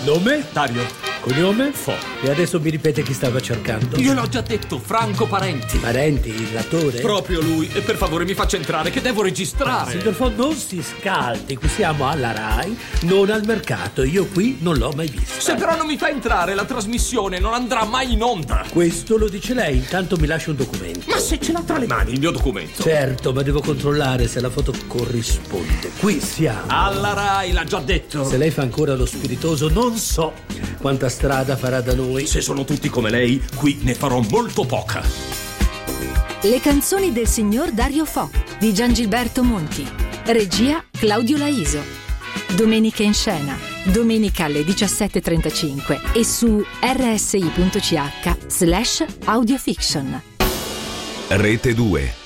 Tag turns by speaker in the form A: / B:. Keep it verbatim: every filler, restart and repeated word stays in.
A: Nome?
B: Dario.
A: Cognome?
B: Fo.
A: E adesso mi ripete chi stava cercando?
B: Gliel'ho già detto, Franco Parenti.
A: Parenti, l'attore?
B: Proprio lui. E per favore mi faccia entrare che devo registrare.
A: Signor Fo, non si scaldi, qui siamo alla Rai, non al mercato. Io qui non l'ho mai vista.
B: Se però non mi fa entrare, la trasmissione non andrà mai in onda.
A: Questo lo dice lei, intanto mi lascia un documento.
B: Ma se ce l'ha tra le mani il mio documento?
A: Certo, ma devo controllare se la foto corrisponde. Qui siamo.
B: Alla Rai, l'ha già detto.
A: Se lei fa ancora lo spiritoso, non so quanta strada farà da noi.
B: Se sono tutti come lei, qui ne farò molto poca.
C: Le canzoni del signor Dario Fo di Giangilberto Monti. Regia Claudio Laiso. Domenica in scena, domenica alle diciassette e trentacinque e su rsi punto c h slash audiofiction.
D: Rete due.